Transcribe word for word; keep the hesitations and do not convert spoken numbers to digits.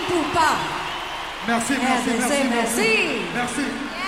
Poupa. Merci, merci, R D C, merci, merci. Merci.